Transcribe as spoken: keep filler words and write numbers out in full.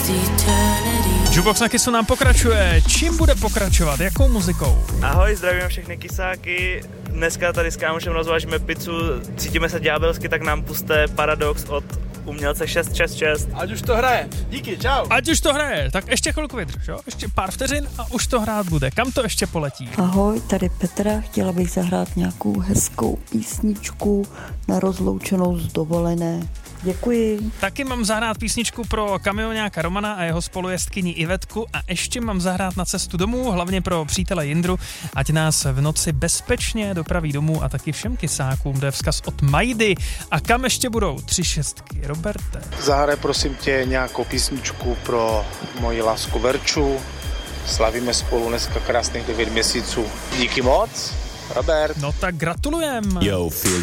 Jukebox na Kissu nám pokračuje. Čím bude pokračovat? Jakou muzikou? Ahoj, zdravím všechny kysáky. Dneska tady s kámošem rozvážíme pizzu, cítíme se ďábelsky, tak nám puste Paradox od umělce šest šest šest. Ať už to hraje. Díky, čau. Ať už to hraje. Tak ještě chvilku vydrž, jo? Ještě pár vteřin a už to hrát bude. Kam to ještě poletí? Ahoj, tady Petra. Chtěla bych zahrát nějakou hezkou písničku na rozloučenou z dovolené. Děkuji. Taky mám zahrát písničku pro kamioňáka Romana a jeho spolujezdkyni Ivetku a ještě mám zahrát na cestu domů, hlavně pro přítele Jindru, ať nás v noci bezpečně dopraví domů a taky všem kysákům. To je vzkaz od Majdy. A kam ještě budou tři šestky? Roberte. Zahraj prosím tě nějakou písničku pro moji lásku Verču. Slavíme spolu dneska krásných devět měsíců. Díky moc. Robert. No tak gratulujem. Yo, feel